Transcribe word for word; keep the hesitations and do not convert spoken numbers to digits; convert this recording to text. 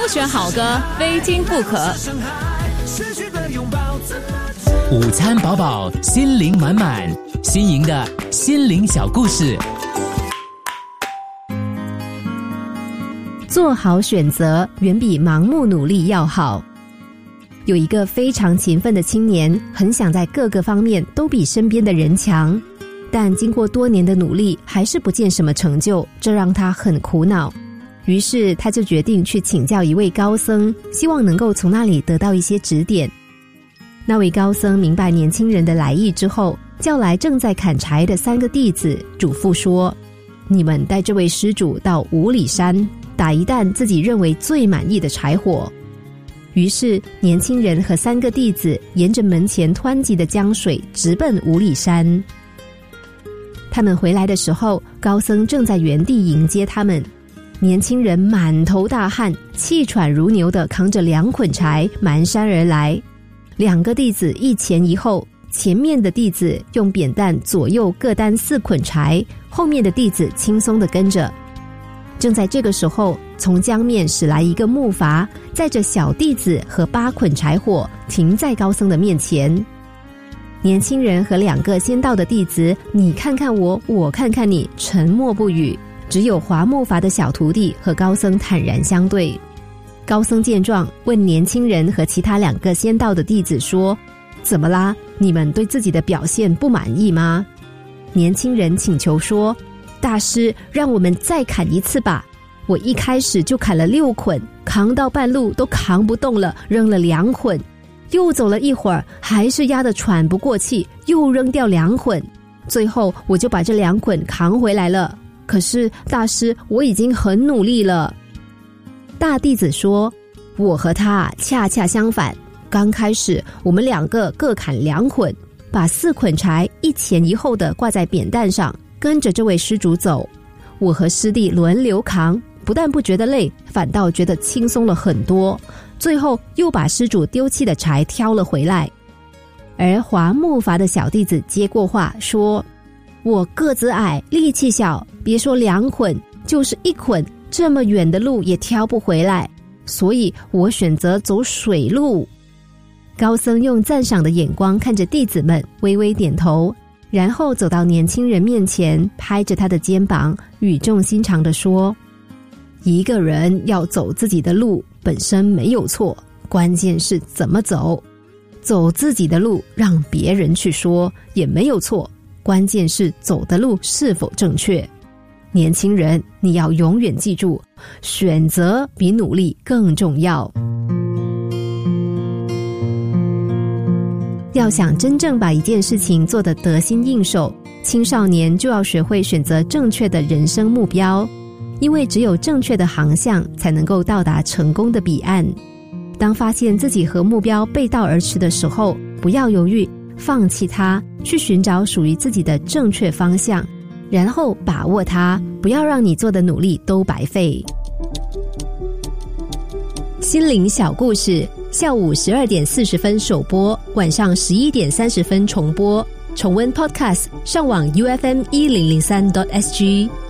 选好歌，非听不可。 午餐饱饱，心灵满满，新颖的心灵小故事。 做好选择远比盲目努力要好。有一个非常勤奋的青年，很想在各个方面都比身边的人强，但经过多年的努力还是不见什么成就，这让他很苦恼。于是他就决定去请教一位高僧，希望能够从那里得到一些指点。那位高僧明白年轻人的来意之后，叫来正在砍柴的三个弟子，嘱咐说：你们带这位施主到五里山，打一担自己认为最满意的柴火。于是年轻人和三个弟子沿着门前湍急的江水直奔五里山。他们回来的时候，高僧正在原地迎接他们。年轻人满头大汗，气喘如牛地扛着两捆柴蹒跚而来。两个弟子一前一后，前面的弟子用扁担左右各担四捆柴，后面的弟子轻松地跟着。正在这个时候，从江面驶来一个木筏，载着小弟子和八捆柴火，停在高僧的面前。年轻人和两个先到的弟子，你看看我，我看看你，沉默不语。只有划木筏的小徒弟和高僧坦然相对。高僧见状，问年轻人和其他两个先到的弟子说：怎么啦？你们对自己的表现不满意吗？年轻人请求说：大师，让我们再砍一次吧。我一开始就砍了六捆，扛到半路都扛不动了，扔了两捆。又走了一会儿，还是压得喘不过气，又扔掉两捆。最后我就把这两捆扛回来了。可是大师，我已经很努力了。大弟子说：我和他恰恰相反，刚开始我们两个各砍两捆，把四捆柴一前一后的挂在扁担上，跟着这位施主走。我和师弟轮流扛，不但不觉得累，反倒觉得轻松了很多。最后又把施主丢弃的柴挑了回来。而划木筏的小弟子接过话说：我个子矮，力气小，别说两捆，就是一捆，这么远的路也挑不回来，所以我选择走水路。高僧用赞赏的眼光看着弟子们，微微点头，然后走到年轻人面前，拍着他的肩膀，语重心长地说：一个人要走自己的路本身没有错，关键是怎么走。走自己的路让别人去说也没有错，关键是走的路是否正确。年轻人，你要永远记住，选择比努力更重要。要想真正把一件事情做得得心应手，青少年就要学会选择正确的人生目标，因为只有正确的航向，才能够到达成功的彼岸。当发现自己和目标背道而驰的时候，不要犹豫，放弃它，去寻找属于自己的正确方向，然后把握它，不要让你做的努力都白费。心灵小故事，下午十二点四十分首播，晚上十一点三十分重播。重温 Podcast， 上网 U F M 一零零三 点 S G。